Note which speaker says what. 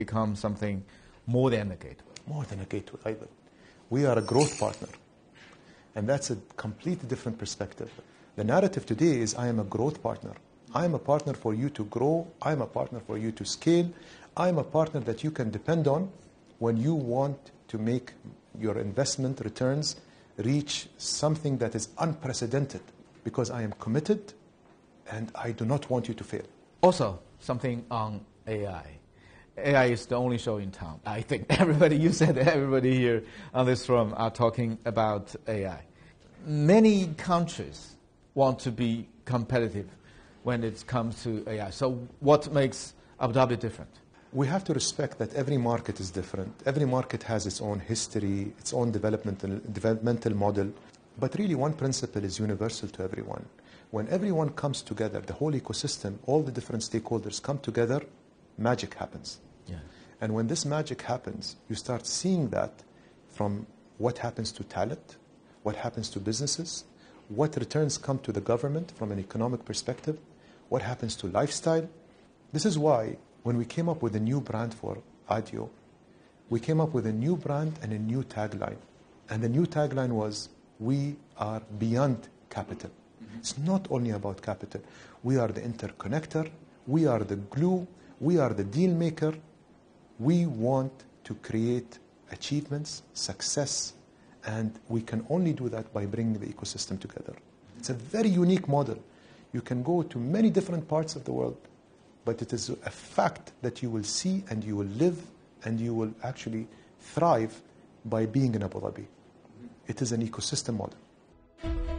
Speaker 1: become something more than a gateway.
Speaker 2: More than a gateway either. We are a growth partner. And that's a completely different perspective. The narrative today is I am a growth partner. I am a partner for you to grow. I am a partner for you to scale. I am a partner that you can depend on when you want to make your investment returns reach something that is unprecedented, because I am committed and I do not want you to fail.
Speaker 1: Also, something on AI. AI is the only show in town. I think everybody here on this room are talking about AI. Many countries want to be competitive when it comes to AI. So what makes Abu Dhabi different?
Speaker 2: We have to respect that every market is different. Every market has its own history, its own developmental model. But really one principle is universal to everyone. When everyone comes together, the whole ecosystem, all the different stakeholders come together, magic happens.
Speaker 1: Yeah.
Speaker 2: And when this magic happens, you start seeing that from what happens to talent, what happens to businesses, what returns come to the government from an economic perspective, what happens to lifestyle. This is why when we came up with a new brand for ADIO, we came up with a new brand and a new tagline. And the new tagline was, we are beyond capital. It's not only about capital. We are the interconnector. We are the glue. We are the deal maker. We want to create achievements, success, and we can only do that by bringing the ecosystem together. It's a very unique model. You can go to many different parts of the world, but it is a fact that you will see and you will live and you will actually thrive by being in Abu Dhabi. It is an ecosystem model.